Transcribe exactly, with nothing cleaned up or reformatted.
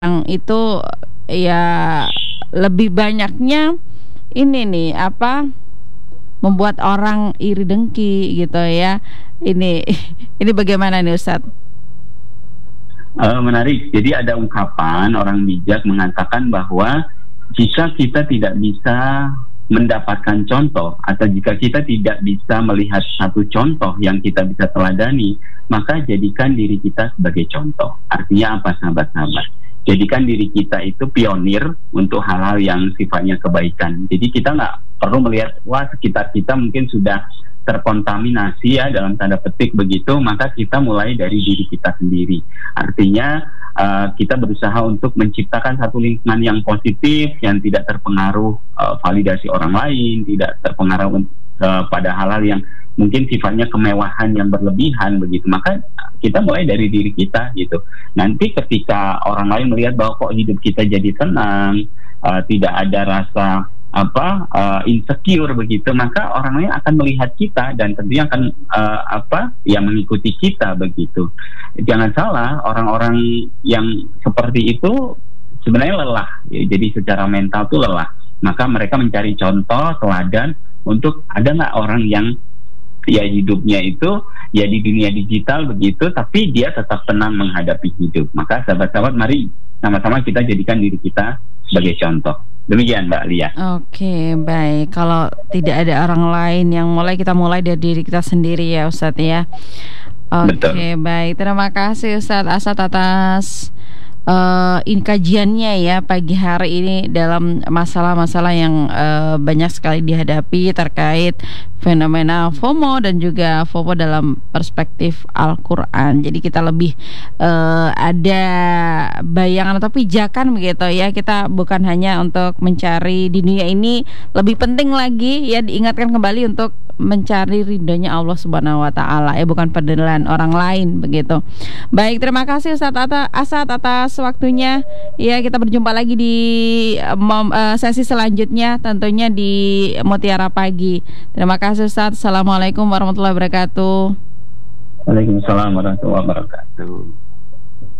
Yang itu ya lebih banyaknya ini nih apa membuat orang iri dengki gitu ya. Ini ini bagaimana nih Ustadz? Uh, menarik. Jadi ada ungkapan orang bijak mengatakan bahwa jika kita tidak bisa mendapatkan contoh atau jika kita tidak bisa melihat satu contoh yang kita bisa teladani, maka jadikan diri kita sebagai contoh. Artinya apa, sahabat-sahabat? Jadikan diri kita itu pionir untuk hal-hal yang sifatnya kebaikan. Jadi kita nggak perlu melihat, wah sekitar kita mungkin sudah terkontaminasi ya dalam tanda petik begitu, maka kita mulai dari diri kita sendiri. Artinya uh, kita berusaha untuk menciptakan satu lingkungan yang positif, yang tidak terpengaruh uh, validasi orang lain, tidak terpengaruh uh, pada hal-hal yang mungkin sifatnya kemewahan yang berlebihan begitu. Maka kita mulai dari diri kita gitu. Nanti ketika orang lain melihat bahwa kok hidup kita jadi tenang, uh, tidak ada rasa apa uh, insecure begitu, maka orang lain akan melihat kita dan tentunya akan uh, apa ya mengikuti kita begitu. Jangan salah, orang-orang yang seperti itu sebenarnya lelah ya, jadi secara mental tuh lelah. Maka mereka mencari contoh teladan untuk ada nggak orang yang ya hidupnya itu ya di dunia digital begitu, tapi dia tetap tenang menghadapi hidup. Maka sahabat-sahabat, mari sama-sama kita jadikan diri kita sebagai contoh. Demikian Mbak Lia. Oke, baik. Kalau tidak ada orang lain yang mulai, kita mulai dari diri kita sendiri ya Ustadz ya. Oke, baik. Terima kasih Ustadz Asad atas Uh, ini kajiannya ya pagi hari ini dalam masalah-masalah yang uh, banyak sekali dihadapi terkait fenomena FOMO dan juga FOMO dalam perspektif Al-Quran. Jadi kita lebih uh, ada bayangan atau pijakan begitu ya. Kita bukan hanya untuk mencari di dunia ini, lebih penting lagi ya diingatkan kembali untuk mencari ridhonya Allah Subhanahu wa taala ya, bukan penilaian orang lain begitu. Baik, terima kasih Ustadz Asad atas waktunya. Ya, kita berjumpa lagi di um, uh, sesi selanjutnya tentunya di Mutiara Pagi. Terima kasih Ustadz. Assalamualaikum warahmatullahi wabarakatuh. Waalaikumsalam warahmatullahi wabarakatuh.